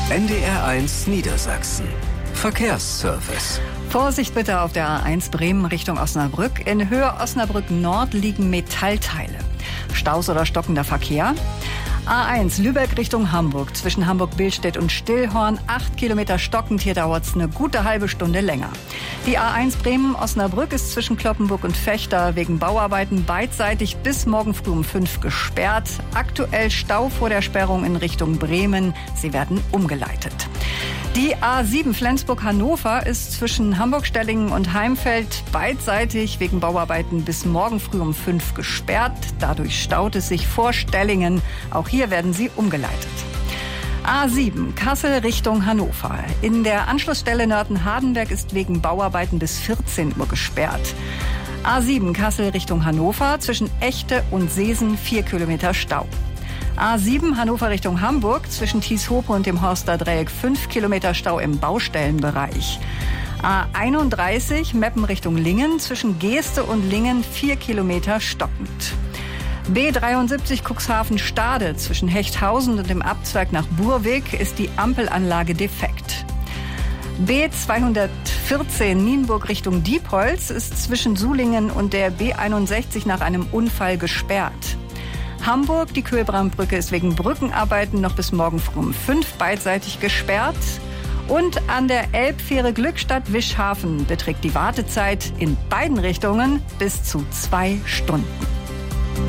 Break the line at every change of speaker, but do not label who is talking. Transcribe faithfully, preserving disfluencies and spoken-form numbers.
N D R eins Niedersachsen. Verkehrsservice.
Vorsicht bitte auf der A eins Bremen Richtung Osnabrück. In Höhe Osnabrück Nord liegen Metallteile. Staus oder stockender Verkehr. A eins Lübeck Richtung Hamburg. Zwischen Hamburg-Billstedt und Stillhorn. Acht Kilometer stockend. Hier dauert es eine gute halbe Stunde länger. Die A eins Bremen-Osnabrück ist zwischen Cloppenburg und Vechta wegen Bauarbeiten beidseitig bis morgen früh um fünf gesperrt. Aktuell Stau vor der Sperrung in Richtung Bremen. Sie werden umgeleitet. Die A sieben Flensburg-Hannover ist zwischen Hamburg-Stellingen und Heimfeld beidseitig wegen Bauarbeiten bis morgen früh um fünf gesperrt. Dadurch staut es sich vor Stellingen. Auch hier werden sie umgeleitet. A sieben Kassel Richtung Hannover. In der Anschlussstelle Nörten-Hardenberg ist wegen Bauarbeiten bis vierzehn Uhr gesperrt. A sieben Kassel Richtung Hannover. Zwischen Echte und Seesen vier Kilometer Stau. A sieben Hannover Richtung Hamburg, zwischen Thieshope und dem Horster Dreieck fünf Kilometer Stau im Baustellenbereich. A einunddreißig Meppen Richtung Lingen, zwischen Geeste und Lingen vier Kilometer stockend. B dreiundsiebzig Cuxhaven Stade, zwischen Hechthausen und dem Abzweig nach Burweg ist die Ampelanlage defekt. B zweihundertvierzehn Nienburg Richtung Diepholz ist zwischen Sulingen und der B einundsechzig nach einem Unfall gesperrt. Hamburg, die Kühlbrandbrücke ist wegen Brückenarbeiten noch bis morgen früh um fünf beidseitig gesperrt. Und an der Elbfähre Glückstadt-Wischhafen beträgt die Wartezeit in beiden Richtungen bis zu zwei Stunden.